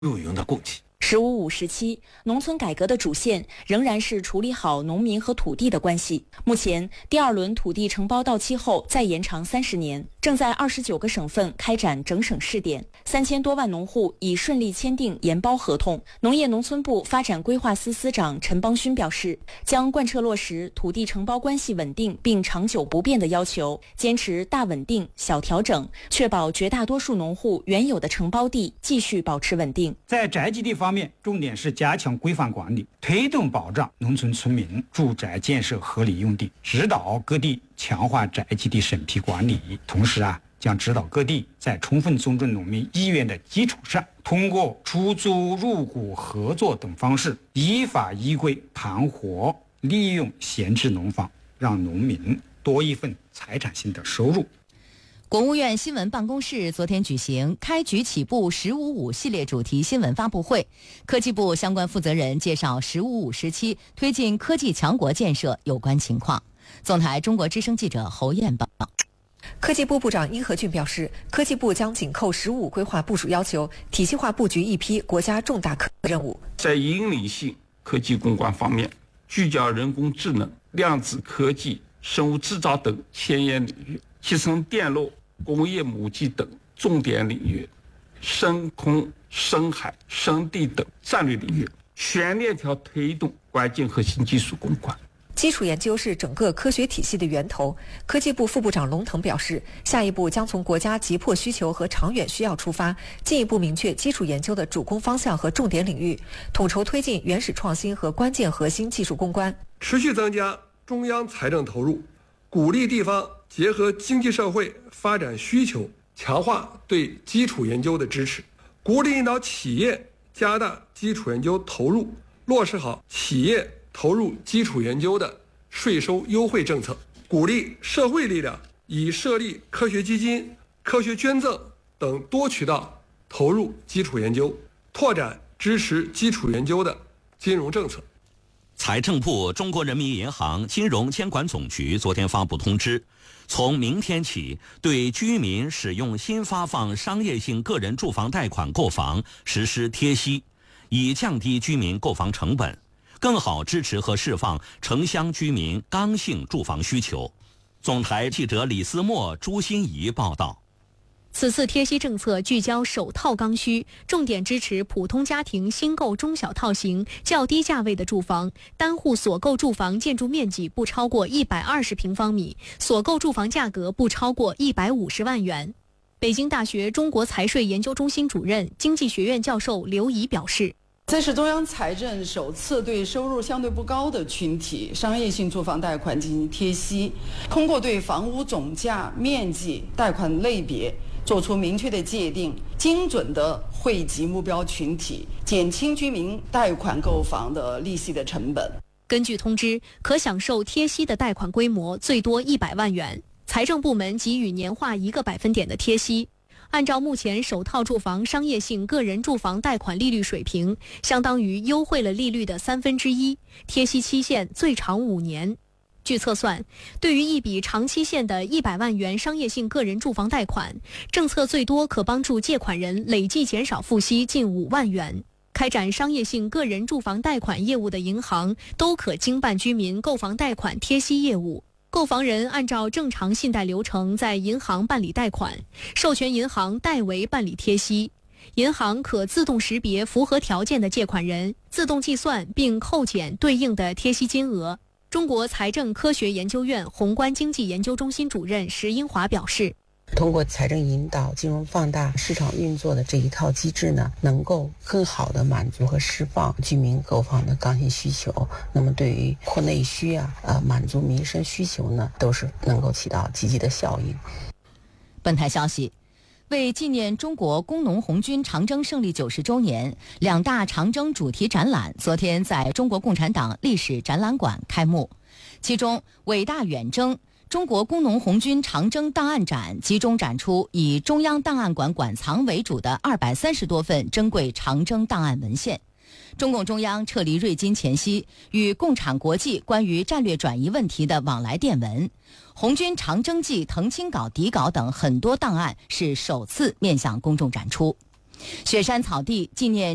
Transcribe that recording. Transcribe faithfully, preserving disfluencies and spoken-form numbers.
有用的供给。 十五五时期，农村改革的主线仍然是处理好农民和土地的关系。目前，第二轮土地承包到期后再延长三十年，正在二十九个省份开展整省试点，三千多万农户已顺利签订延包合同。农业农村部发展规划司司长陈邦勋表示，将贯彻落实土地承包关系稳定并长久不变的要求，坚持大稳定、小调整，确保绝大多数农户原有的承包地继续保持稳定。 在宅基地方面，重点是加强规范管理，推动保障农村村民住宅建设合理用地，指导各地强化宅基地审批管理。同时啊，将指导各地在充分尊重农民意愿的基础上，通过出租、入股、合作等方式，依法依规盘活利用闲置农房，让农民多一份财产性的收入。 国务院新闻办公室昨天举行开局起步十五五系列主题新闻发布会，科技部相关负责人介绍十五五时期推进科技强国建设有关情况。总台中国之声记者侯燕报道。 科技部部长殷和俊表示，科技部将紧扣“十五”规划部署要求，体系化布局一批国家重大科技任务。 在引领性科技攻关方面，聚焦人工智能、量子科技、生物制造等前沿领域，集成电路、工业母机等重点领域，深空、深海、深地等战略领域，全链条推动关键核心技术攻关。 基础研究是整个科学体系的源头。科技部副部长龙腾表示，下一步将从国家急迫需求和长远需要出发，进一步明确基础研究的主攻方向和重点领域，统筹推进原始创新和关键核心技术攻关， 持续增加中央财政投入，鼓励地方结合经济社会发展需求，强化对基础研究的支持，鼓励引导企业加大基础研究投入，落实好企业投入基础研究的税收优惠政策，鼓励社会力量以设立科学基金、科学捐赠等多渠道投入基础研究，拓展支持基础研究的金融政策。 财政部、中国人民银行金融监管总局昨天发布通知，从明天起，对居民使用新发放商业性个人住房贷款购房实施贴息，以降低居民购房成本，更好支持和释放城乡居民刚性住房需求。总台记者李思墨、朱欣怡报道。 此次贴息政策聚焦首套刚需，重点支持普通家庭新购中小套型、较低价位的住房，单户所购住房建筑面积不超过一百二十平方米，所购住房价格不超过一百五十万元。北京大学中国财税研究中心主任、经济学院教授刘怡表示， 这是中央财政首次对收入相对不高的群体商业性住房贷款进行贴息，通过对房屋总价、面积、贷款类别做出明确的界定，精准地惠及目标群体，减轻居民贷款购房的利息的成本。 根据通知，可享受贴息的贷款规模最多一百万元，财政部门给予年化一个百分点的贴息。按照目前首套住房商业性个人住房贷款利率水平，相当于优惠了利率的三分之一，贴息期限最长五年。据测算，对于一笔长期限的一百万元商业性个人住房贷款，政策最多可帮助借款人累计减少付息近五万元。开展商业性个人住房贷款业务的银行都可经办居民购房贷款贴息业务。购房人按照正常信贷流程在银行办理贷款，授权银行代为办理贴息。银行可自动识别符合条件的借款人，自动计算并扣减对应的贴息金额。中国财政科学研究院宏观经济研究中心主任石英华表示， 通过财政引导、金融放大、市场运作的这一套机制呢，能够更好地满足和释放居民购房的刚性需求。那么对于扩内需啊、呃满足民生需求呢，都是能够起到积极的效应。 本台消息，为纪念中国工农红军长征胜利九十周年，两大长征主题展览昨天在中国共产党历史展览馆开幕。其中，伟大远征中国工农红军长征档案展集中展出以中央档案馆馆藏为主的二百三十多份珍贵长征档案文献。中共中央撤离瑞金前夕与共产国际关于战略转移问题的往来电文、红军长征记誊清稿底稿等很多档案是首次面向公众展出。雪山草地纪念